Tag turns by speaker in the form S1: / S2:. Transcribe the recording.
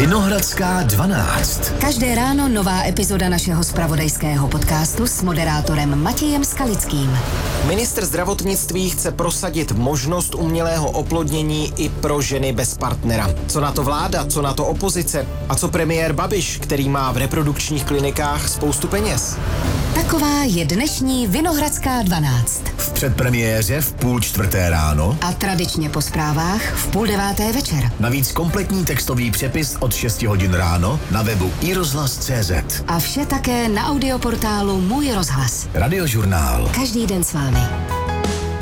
S1: Vinohradská 12.
S2: Každé ráno nová epizoda našeho zpravodajského podcastu s moderátorem Matějem Skalickým.
S3: Ministr zdravotnictví chce prosadit možnost umělého oplodnění i pro ženy bez partnera. Co na to vláda, co na to opozice a co premiér Babiš, který má v reprodukčních klinikách spoustu peněz?
S2: Taková je dnešní Vinohradská 12.
S1: V předpremiéře v 3:30 ráno
S2: A tradičně po zprávách v 8:30 večer.
S1: navíc kompletní textový přepis od 6 hodin ráno na webu iRozhlas.cz.
S2: A vše také na audioportálu Můj rozhlas.
S1: Radiožurnál.
S2: Každý den s vámi.